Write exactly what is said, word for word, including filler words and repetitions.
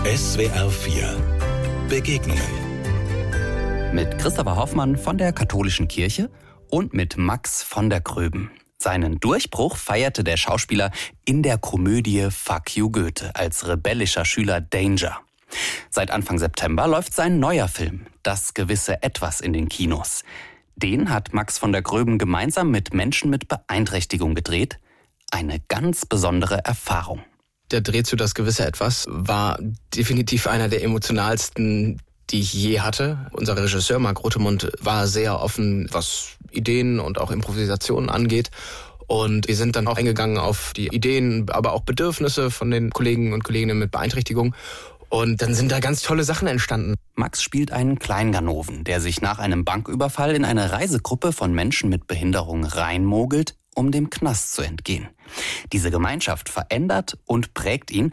S W R vier Begegnungen. Mit Christopher Hoffmann von der Katholischen Kirche und mit Max von der Gröben. Seinen Durchbruch feierte der Schauspieler in der Komödie Fuck you Goethe als rebellischer Schüler Danger. Seit Anfang September läuft sein neuer Film, Das gewisse Etwas, in den Kinos. Den hat Max von der Gröben gemeinsam mit Menschen mit Beeinträchtigung gedreht. Eine ganz besondere Erfahrung. Der Dreh zu Das gewisse Etwas war definitiv einer der emotionalsten, die ich je hatte. Unser Regisseur Marc Rothemund war sehr offen, was Ideen und auch Improvisationen angeht. Und wir sind dann auch eingegangen auf die Ideen, aber auch Bedürfnisse von den Kollegen und Kolleginnen mit Beeinträchtigung. Und dann sind da ganz tolle Sachen entstanden. Max spielt einen Kleinganoven, der sich nach einem Banküberfall in eine Reisegruppe von Menschen mit Behinderung reinmogelt, um dem Knast zu entgehen. Diese Gemeinschaft verändert und prägt ihn